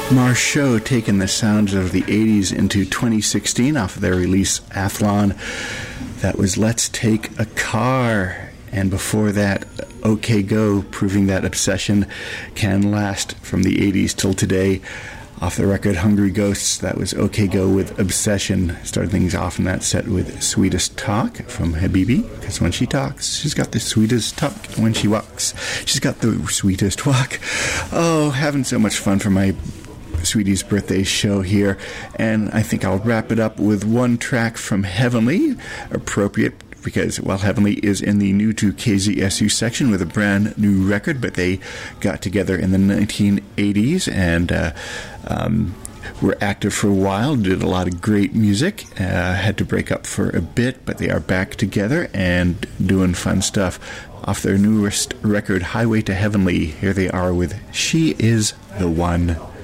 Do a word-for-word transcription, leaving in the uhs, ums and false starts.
Marceau taking the sounds of the eighties into twenty sixteen off of their release Athlon. That was Let's Take a Car. And before that, OK Go, proving that obsession can last from the eighties till today. Off the record Hungry Ghosts, that was OK Go with Obsession. Started things off in that set with Sweetest Talk from Habibi, because when she talks, she's got the sweetest talk. When she walks, she's got the sweetest walk. Oh, having so much fun for my Sweetie's birthday show here, and I think I'll wrap it up with one track from Heavenly, appropriate because, well, Heavenly is in the new to K Z S U section with a brand new record, but they got together in the nineteen eighties and uh, um, were active for a while, did a lot of great music, uh, had to break up for a bit, but they are back together and doing fun stuff. Off their newest record, Highway to Heavenly, here they are with She Is the One.